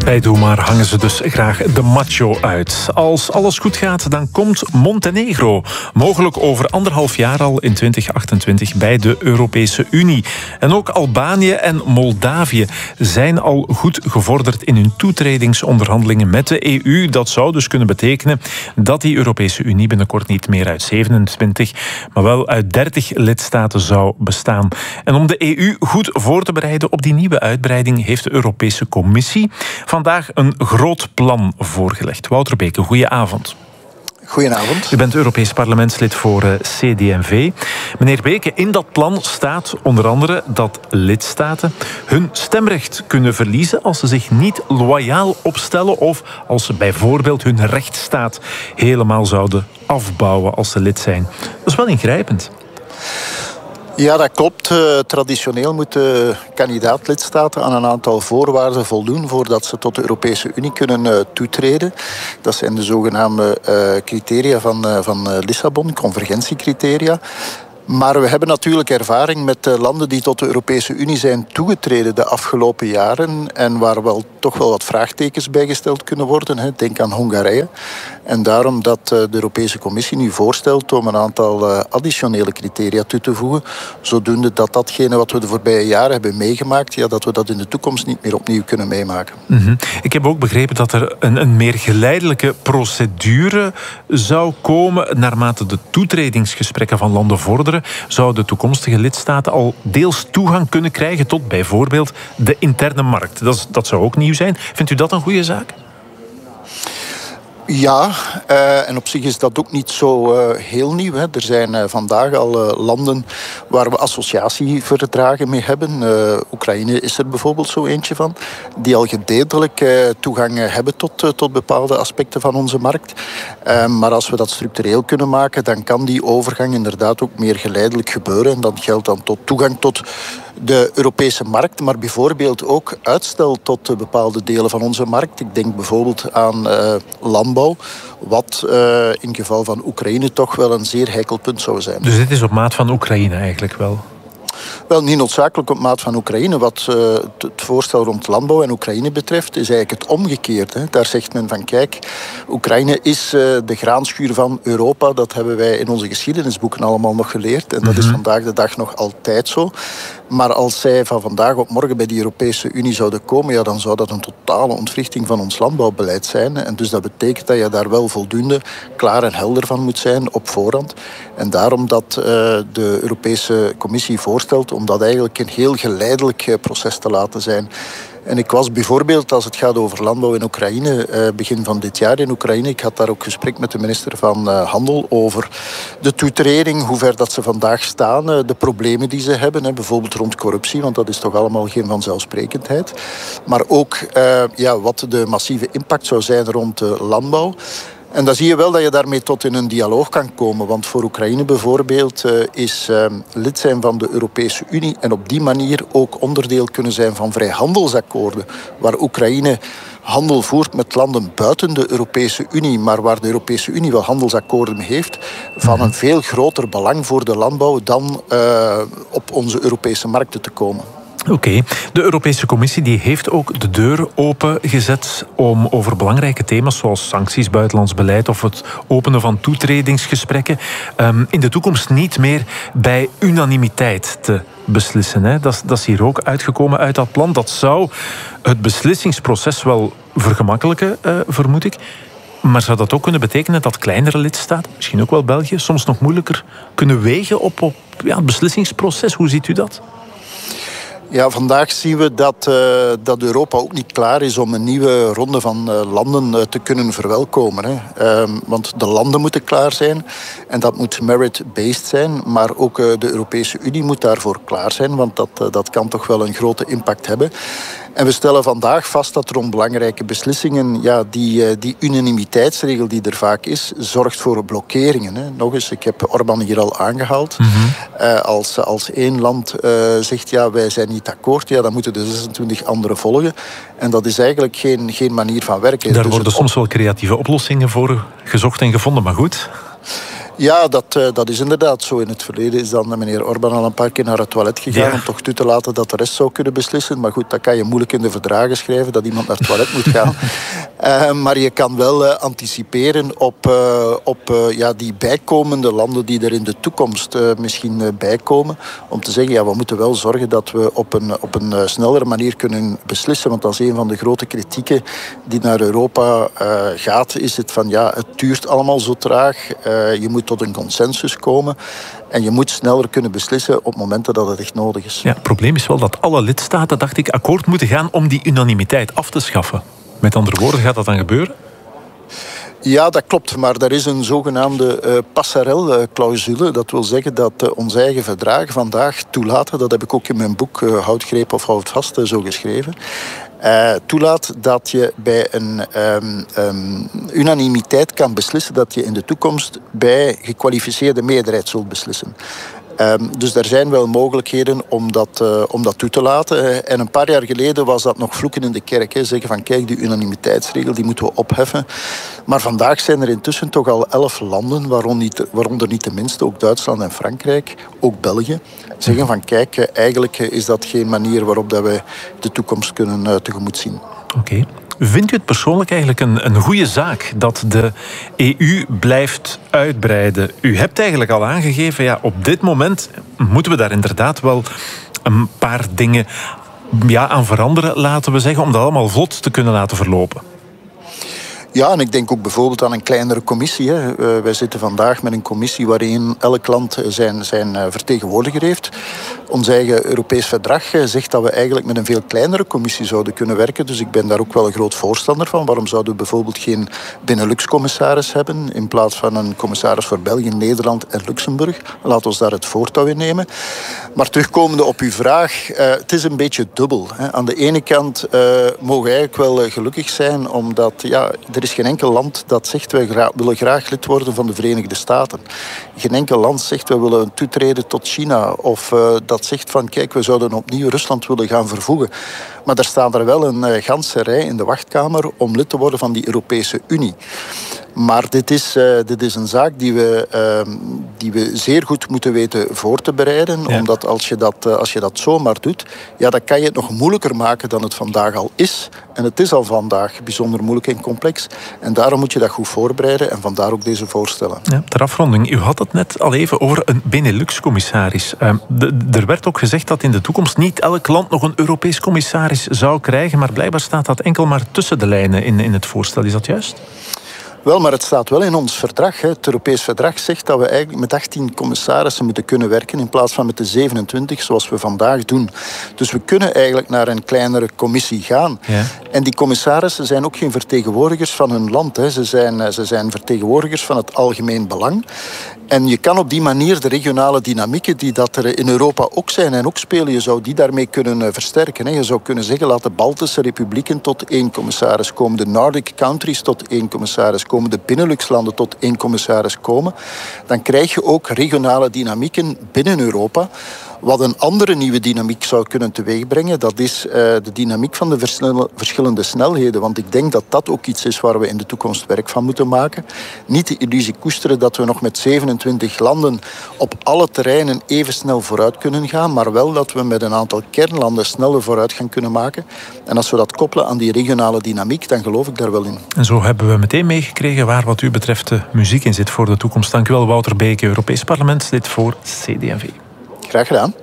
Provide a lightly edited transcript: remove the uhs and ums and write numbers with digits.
Bij Doe Maar hangen ze dus graag de macho uit. Als alles goed gaat, dan komt Montenegro mogelijk over 1,5 jaar al in 2028 bij de Europese Unie. En ook Albanië en Moldavië zijn al goed gevorderd in hun toetredingsonderhandelingen met de EU. Dat zou dus kunnen betekenen dat die Europese Unie binnenkort niet meer uit 27, maar wel uit 30 lidstaten zou bestaan. En om de EU goed voor te bereiden op die nieuwe uitbreiding heeft de Europese Commissie vandaag een groot plan voorgelegd. Wouter Beke, goedenavond. Goedenavond. U bent Europees parlementslid voor CD&V. Meneer Beke, in dat plan staat onder andere dat lidstaten hun stemrecht kunnen verliezen als ze zich niet loyaal opstellen of als ze bijvoorbeeld hun rechtsstaat helemaal zouden afbouwen als ze lid zijn. Dat is wel ingrijpend. Ja, dat klopt. Traditioneel moeten kandidaat-lidstaten aan een aantal voorwaarden voldoen voordat ze tot de Europese Unie kunnen toetreden. Dat zijn de zogenaamde criteria van Lissabon, convergentiecriteria. Maar we hebben natuurlijk ervaring met landen die tot de Europese Unie zijn toegetreden de afgelopen jaren en waar toch wel wat vraagtekens bij gesteld kunnen worden. Denk aan Hongarije. En daarom dat de Europese Commissie nu voorstelt om een aantal additionele criteria toe te voegen, zodoende dat datgene wat we de voorbije jaren hebben meegemaakt, dat we dat in de toekomst niet meer opnieuw kunnen meemaken. Mm-hmm. Ik heb ook begrepen dat er een meer geleidelijke procedure zou komen naarmate de toetredingsgesprekken van landen vorderen. Zouden toekomstige lidstaten al deels toegang kunnen krijgen tot bijvoorbeeld de interne markt. Dat zou ook nieuw zijn. Vindt u dat een goede zaak? Ja, en op zich is dat ook niet zo heel nieuw. Er zijn vandaag al landen waar we associatieverdragen mee hebben. Oekraïne is er bijvoorbeeld zo eentje van. Die al gedeeltelijk toegang hebben tot bepaalde aspecten van onze markt. Maar als we dat structureel kunnen maken, dan kan die overgang inderdaad ook meer geleidelijk gebeuren. En dat geldt dan tot toegang tot de Europese markt, maar bijvoorbeeld ook uitstel tot bepaalde delen van onze markt. Ik denk bijvoorbeeld aan landbouw, wat in geval van Oekraïne toch wel een zeer heikel punt zou zijn. Dus dit is op maat van Oekraïne eigenlijk wel? Wel, niet noodzakelijk op maat van Oekraïne. Wat het voorstel rond landbouw en Oekraïne betreft, is eigenlijk het omgekeerde. Daar zegt men van, kijk, Oekraïne is de graanschuur van Europa. Dat hebben wij in onze geschiedenisboeken allemaal nog geleerd. En dat is vandaag de dag nog altijd zo. Maar als zij van vandaag op morgen bij de Europese Unie zouden komen, dan zou dat een totale ontwrichting van ons landbouwbeleid zijn. En dus dat betekent dat je daar wel voldoende klaar en helder van moet zijn op voorhand. En daarom dat de Europese Commissie voorstelt om dat eigenlijk een heel geleidelijk proces te laten zijn. En ik was bijvoorbeeld, als het gaat over landbouw in Oekraïne, begin van dit jaar in Oekraïne, ik had daar ook gesprek met de minister van Handel over de toetreding, hoe ver dat ze vandaag staan, de problemen die ze hebben, bijvoorbeeld rond corruptie, want dat is toch allemaal geen vanzelfsprekendheid. Maar ook wat de massieve impact zou zijn rond landbouw. En dan zie je wel dat je daarmee tot in een dialoog kan komen. Want voor Oekraïne bijvoorbeeld is lid zijn van de Europese Unie en op die manier ook onderdeel kunnen zijn van vrijhandelsakkoorden, waar Oekraïne handel voert met landen buiten de Europese Unie, maar waar de Europese Unie wel handelsakkoorden mee heeft, van een veel groter belang voor de landbouw dan op onze Europese markten te komen. Oké. De Europese Commissie die heeft ook de deur opengezet om over belangrijke thema's zoals sancties, buitenlands beleid of het openen van toetredingsgesprekken in de toekomst niet meer bij unanimiteit te beslissen. Hè? Dat is hier ook uitgekomen uit dat plan. Dat zou het beslissingsproces wel vergemakkelijken, vermoed ik. Maar zou dat ook kunnen betekenen dat kleinere lidstaten, misschien ook wel België, soms nog moeilijker kunnen wegen op het beslissingsproces? Hoe ziet u dat? Ja, vandaag zien we dat Europa ook niet klaar is om een nieuwe ronde van landen te kunnen verwelkomen. Want de landen moeten klaar zijn en dat moet merit-based zijn. Maar ook de Europese Unie moet daarvoor klaar zijn, want dat kan toch wel een grote impact hebben. En we stellen vandaag vast dat rond belangrijke beslissingen die unanimiteitsregel die er vaak is, zorgt voor blokkeringen. Nog eens, ik heb Orbán hier al aangehaald. Als één land zegt wij zijn niet akkoord, dan moeten de 26 anderen volgen. En dat is eigenlijk geen manier van werken. Daar worden soms wel creatieve oplossingen voor gezocht en gevonden, maar goed. Ja, dat is inderdaad zo. In het verleden is dan meneer Orbán al een paar keer naar het toilet gegaan om toch toe te laten dat de rest zou kunnen beslissen. Maar goed, dat kan je moeilijk in de verdragen schrijven, dat iemand naar het toilet moet gaan. Maar je kan wel anticiperen op die bijkomende landen die er in de toekomst misschien bijkomen. Om te zeggen, ja, we moeten wel zorgen dat we op een snellere manier kunnen beslissen. Want dat is een van de grote kritieken die naar Europa gaat. Is het van, ja, het duurt allemaal zo traag. Je moet tot een consensus komen. En je moet sneller kunnen beslissen op momenten dat het echt nodig is. Ja, het probleem is wel dat alle lidstaten, dacht ik, akkoord moeten gaan om die unanimiteit af te schaffen. Met andere woorden, gaat dat dan gebeuren? Ja, dat klopt. Maar er is een zogenaamde passerelle-clausule. Dat wil zeggen dat onze eigen verdragen vandaag toelaten. Dat heb ik ook in mijn boek Houdgreep of Houdvast zo geschreven. Toelaat dat je bij een unanimiteit kan beslissen dat je in de toekomst bij gekwalificeerde meerderheid zult beslissen. Dus er zijn wel mogelijkheden om dat toe te laten. En een paar jaar geleden was dat nog vloeken in de kerk. Zeggen van kijk, die unanimiteitsregel die moeten we opheffen. Maar vandaag zijn er intussen toch al 11 landen, waaronder niet de minste, ook Duitsland en Frankrijk, ook België, zeggen van kijk, eigenlijk is dat geen manier waarop dat wij de toekomst kunnen tegemoet zien. Oké. Vindt u het persoonlijk eigenlijk een goede zaak dat de EU blijft uitbreiden? U hebt eigenlijk al aangegeven, ja, op dit moment moeten we daar inderdaad wel een paar dingen aan veranderen, laten we zeggen, om dat allemaal vlot te kunnen laten verlopen. Ja, en ik denk ook bijvoorbeeld aan een kleinere commissie. Wij zitten vandaag met een commissie waarin elk land zijn vertegenwoordiger heeft. Ons eigen Europees verdrag zegt dat we eigenlijk met een veel kleinere commissie zouden kunnen werken. Dus ik ben daar ook wel een groot voorstander van. Waarom zouden we bijvoorbeeld geen Benelux-commissaris hebben in plaats van een commissaris voor België, Nederland en Luxemburg? Laat ons daar het voortouw in nemen. Maar terugkomende op uw vraag, het is een beetje dubbel. Aan de ene kant mogen we eigenlijk wel gelukkig zijn, omdat er is geen enkel land dat zegt wij willen graag lid worden van de Verenigde Staten. Geen enkel land zegt wij willen toetreden tot China of dat zegt van kijk, we zouden opnieuw Rusland willen gaan vervoegen. Maar er staat er wel een ganse rij in de wachtkamer om lid te worden van die Europese Unie. Maar dit is een zaak die we zeer goed moeten weten voor te bereiden. Ja. Omdat als je dat zomaar doet, dan kan je het nog moeilijker maken dan het vandaag al is. En het is al vandaag bijzonder moeilijk en complex. En daarom moet je dat goed voorbereiden en vandaar ook deze voorstellen. Ja, ter afronding, u had het net al even over een Benelux-commissaris. Er werd ook gezegd dat in de toekomst niet elk land nog een Europees commissaris zou krijgen, maar blijkbaar staat dat enkel maar tussen de lijnen in het voorstel. Is dat juist? Wel, maar het staat wel in ons verdrag. Het Europees verdrag zegt dat we eigenlijk met 18 commissarissen moeten kunnen werken in plaats van met de 27 zoals we vandaag doen. Dus we kunnen eigenlijk naar een kleinere commissie gaan. Ja. En die commissarissen zijn ook geen vertegenwoordigers van hun land. Ze zijn vertegenwoordigers van het algemeen belang. En je kan op die manier de regionale dynamieken die dat er in Europa ook zijn en ook spelen, je zou die daarmee kunnen versterken. Je zou kunnen zeggen, laat de Baltische republieken tot 1 commissaris komen, de Nordic countries tot 1 commissaris komen, de Benelux-landen tot 1 commissaris komen. Dan krijg je ook regionale dynamieken binnen Europa. Wat een andere nieuwe dynamiek zou kunnen teweegbrengen, dat is de dynamiek van de verschillende snelheden. Want ik denk dat dat ook iets is waar we in de toekomst werk van moeten maken. Niet de illusie koesteren dat we nog met 27 landen op alle terreinen even snel vooruit kunnen gaan, maar wel dat we met een aantal kernlanden sneller vooruit gaan kunnen maken. En als we dat koppelen aan die regionale dynamiek, dan geloof ik daar wel in. En zo hebben we meteen meegekregen waar wat u betreft de muziek in zit voor de toekomst. Dank u wel, Wouter Beke, Europees Parlementslid voor CD&V. Graag gedaan.